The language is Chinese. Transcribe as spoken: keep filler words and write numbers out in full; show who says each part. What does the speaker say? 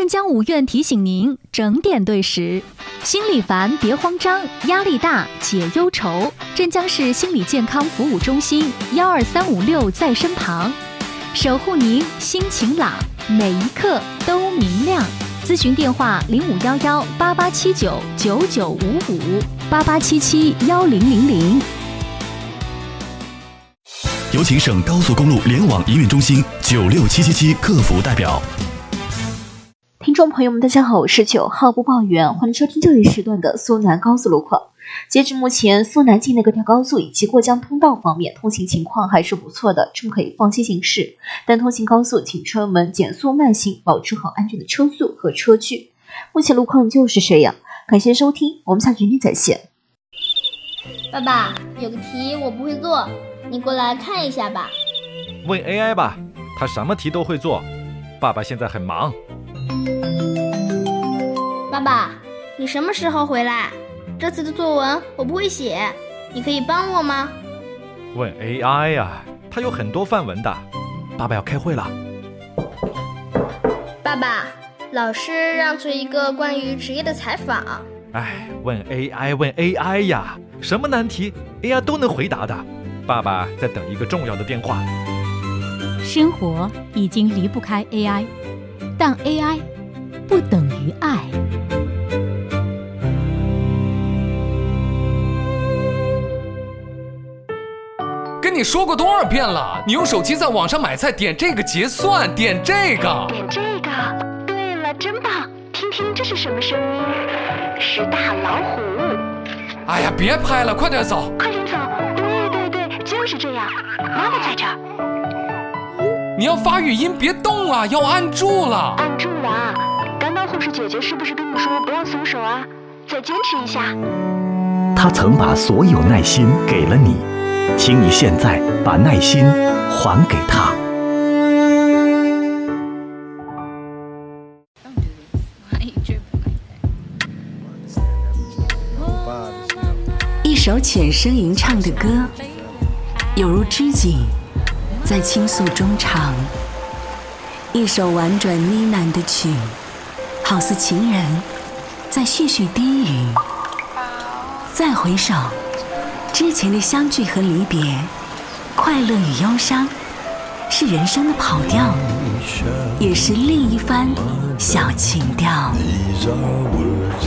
Speaker 1: 江五院提醒您整点对时。心里烦别慌张，压力大解忧愁。镇江市心理健康服务中心幺二三五六在身旁，守护您心情朗，每一刻都明亮。咨询电话零五幺幺八八七九九九五五八八七七幺零零零。
Speaker 2: 有请省高速公路联网营运中心九六七七七客服代表。
Speaker 3: 听众朋友们，大家好，我是九号播报员，欢迎收听这一时段的苏南高速路况。截至目前，苏南境内各条高速以及过江通道方面，通行情况还是不错的，正可以放心行驶。但通行高速，请车们减速慢行，保持好安全的车速和车距。目前路况就是这样，感谢收听，我们下集再见。
Speaker 4: 爸爸，有个题我不会做，你过来看一下吧。
Speaker 5: 问 A I 吧，他什么题都会做。爸爸现在很忙。
Speaker 4: 爸爸，你什么时候回来？这次的作文我不会写，你可以帮我吗？
Speaker 5: 问 A I 呀，他有很多范文的。爸爸要开会了。
Speaker 4: 爸爸，老师让做一个关于职业的采访。
Speaker 5: 哎，问 A I 问 A I 呀，什么难题 A I 都能回答的。爸爸在等一个重要的电话。
Speaker 1: 生活已经离不开 A I， 但 A I 不等于爱。
Speaker 6: 跟你说过多少遍了，你用手机在网上买菜，点这个结算，点这个，
Speaker 7: 点这个。对了，真棒！听听这是什么声音？是大老虎。
Speaker 6: 哎呀，别拍了，快点走！
Speaker 7: 快点走！对对对，就是这样。妈妈在这儿。
Speaker 6: 你要发语音，别动啊，要按住了。
Speaker 7: 按住了啊！刚刚护士姐姐是不是跟你说不要松手啊？再坚持一下。
Speaker 8: 她曾把所有耐心给了你，请你现在把耐心还给她。
Speaker 9: 一首浅声吟唱的歌，有如织锦在倾诉衷肠；一首婉转呢喃的曲，好似情人在絮絮低语。再回首，之前的相聚和离别，快乐与忧伤，是人生的跑调，也是另一番小情调。